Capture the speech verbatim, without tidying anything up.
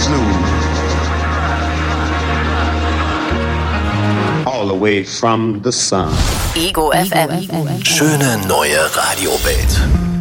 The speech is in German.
noon. All the way from the sun. Ego F M. Schöne neue Radiowelt.